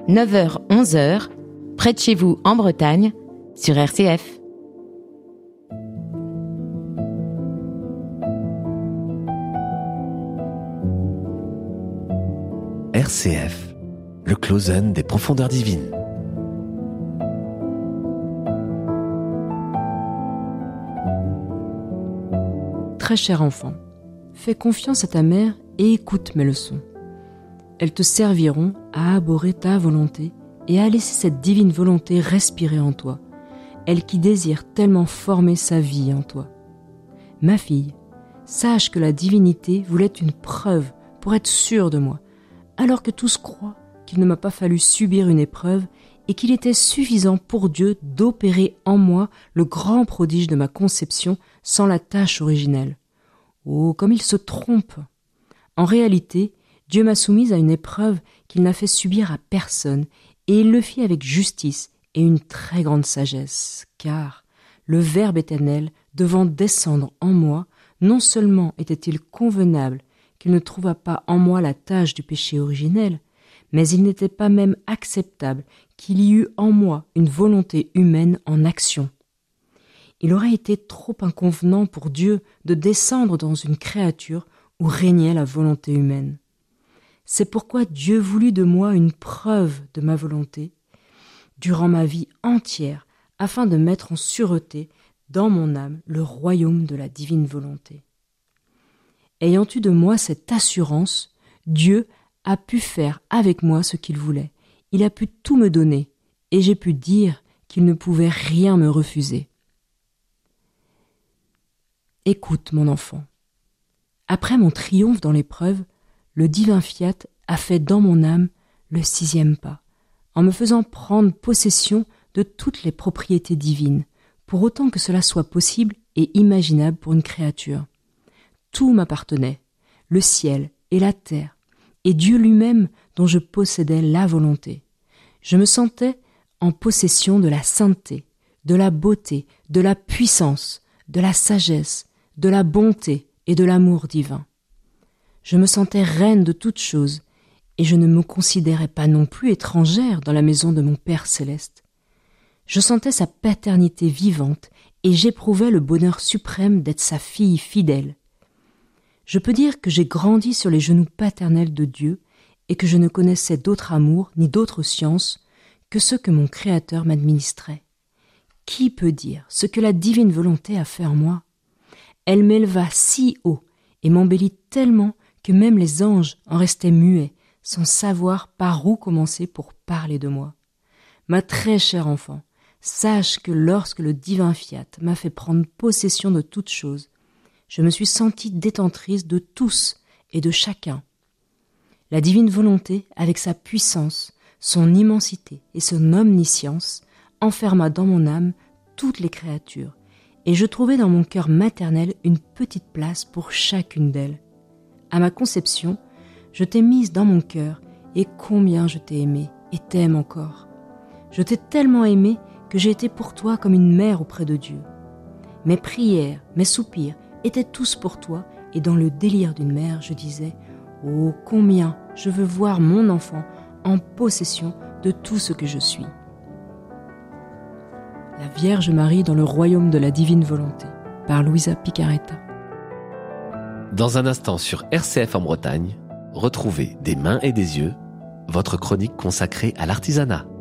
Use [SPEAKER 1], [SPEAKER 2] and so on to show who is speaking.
[SPEAKER 1] 9h, 11h, près de chez vous en Bretagne, sur RCF.
[SPEAKER 2] RCF, le Closen des profondeurs divines.
[SPEAKER 3] Très cher enfant, fais confiance à ta mère et écoute mes leçons. Elles te serviront à abhorrer ta volonté et à laisser cette divine volonté respirer en toi, elle qui désire tellement former sa vie en toi. Ma fille, sache que la divinité voulait une preuve pour être sûre de moi, alors que tous croient qu'il ne m'a pas fallu subir une épreuve et qu'il était suffisant pour Dieu d'opérer en moi le grand prodige de ma conception sans la tâche originelle. Oh, comme il se trompe! En réalité, Dieu m'a soumise à une épreuve qu'il n'a fait subir à personne, et il le fit avec justice et une très grande sagesse, car le Verbe éternel, devant descendre en moi, non seulement était-il convenable qu'il ne trouvât pas en moi la tâche du péché originel, mais il n'était pas même acceptable qu'il y eût en moi une volonté humaine en action. Il aurait été trop inconvenant pour Dieu de descendre dans une créature où régnait la volonté humaine. C'est pourquoi Dieu voulut de moi une preuve de ma volonté durant ma vie entière, afin de mettre en sûreté dans mon âme le royaume de la divine volonté. Ayant eu de moi cette assurance, Dieu a pu faire avec moi ce qu'il voulait. Il a pu tout me donner, et j'ai pu dire qu'il ne pouvait rien me refuser. Écoute, mon enfant. Après mon triomphe dans l'épreuve, le divin fiat a fait dans mon âme le 6e pas, en me faisant prendre possession de toutes les propriétés divines, pour autant que cela soit possible et imaginable pour une créature. Tout m'appartenait, le ciel et la terre, et Dieu lui-même dont je possédais la volonté. Je me sentais en possession de la sainteté, de la beauté, de la puissance, de la sagesse, de la bonté et de l'amour divin. Je me sentais reine de toutes choses, et je ne me considérais pas non plus étrangère dans la maison de mon Père céleste. Je sentais sa paternité vivante, et j'éprouvais le bonheur suprême d'être sa fille fidèle. Je peux dire que j'ai grandi sur les genoux paternels de Dieu, et que je ne connaissais d'autre amour ni d'autre science que ceux que mon Créateur m'administrait. Qui peut dire ce que la divine volonté a fait en moi? Elle m'éleva si haut et m'embellit tellement que même les anges en restaient muets, sans savoir par où commencer pour parler de moi. Ma très chère enfant, sache que lorsque le divin fiat m'a fait prendre possession de toutes choses, je me suis sentie détentrice de tous et de chacun. La divine volonté, avec sa puissance, son immensité et son omniscience, enferma dans mon âme toutes les créatures, et je trouvai dans mon cœur maternel une petite place pour chacune d'elles. À ma conception, je t'ai mise dans mon cœur, et combien je t'ai aimé, et t'aime encore. Je t'ai tellement aimé que j'ai été pour toi comme une mère auprès de Dieu. Mes prières, mes soupirs étaient tous pour toi, et dans le délire d'une mère, je disais « Oh, combien je veux voir mon enfant en possession de tout ce que je suis !» La Vierge Marie dans le royaume de la divine volonté, par Louisa Picaretta.
[SPEAKER 2] Dans un instant sur RCF en Bretagne, retrouvez Des mains et des yeux, votre chronique consacrée à l'artisanat.